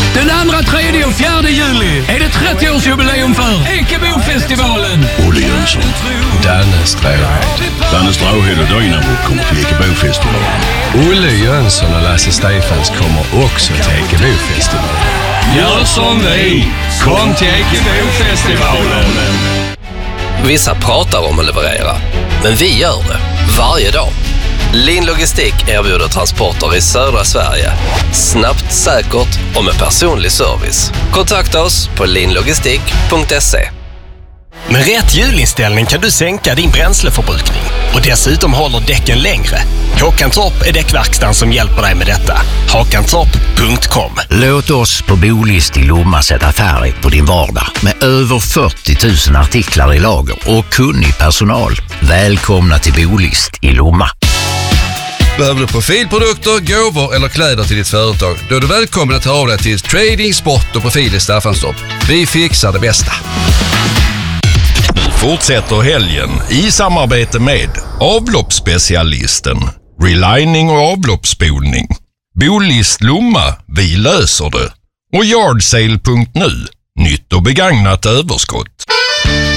Den 2, 3 och 4 juli är det 30-årsjubileum för Ekebofestivalen. Olle Jönsson. Danne Stråhed. Danne Stråhed och Dynamo kommer till Ekebofestivalen. Olle Jönsson och Lasse Stefans kommer också till Ekebofestivalen. Gör som vi. Kom till Ekebofestivalen. Vissa pratar om att leverera, men vi gör det varje dag. Lin Logistik erbjuder transporter i södra Sverige. Snabbt, säkert och med personlig service. Kontakta oss på linlogistik.se. Med rätt hjulinställning kan du sänka din bränsleförbrukning och dessutom håller däcken längre. Håkantorp är däckverkstan som hjälper dig med detta. Håkantorp.com. Låt oss på Bolist i Lomma sätta färg på din vardag med över 40 000 artiklar i lager och kunnig personal. Välkomna till Bolist i Lomma. Behöver du profilprodukter, gåvor eller kläder till ditt företag? Då är du välkommen att höra av dig till Trading, Sport och Profil i Staffanstorp. Vi fixar det bästa. Nu fortsätter helgen i samarbete med avloppsspecialisten, relining och avloppsspolning. Bolist Lomma, vi löser det. Och Yardsale.nu, nytt och begagnat överskott.